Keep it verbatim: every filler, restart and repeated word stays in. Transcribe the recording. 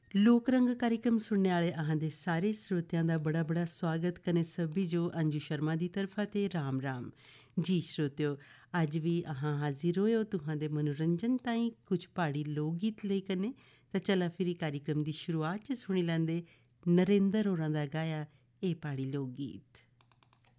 लोक रंग कार्यक्रम सुनने आह्ले अहां दे सारे श्रोतियां दा बड़ा बड़ा स्वागत कन्नै सभी जो अंजू शर्मा दी तरफा ते राम राम। जी श्रोतियो, अज भी अहां हाजिर होए हो तुहां दे मनोरंजन ताईं कुछ प्हाड़ी लोक गीत लेई कन्नै। तां चला फिरी कार्यक्रम दी शुरुआत च सुनी लैंदे नरेंद्र होरां दा गाया एह् प्हाड़ी लोक गीत।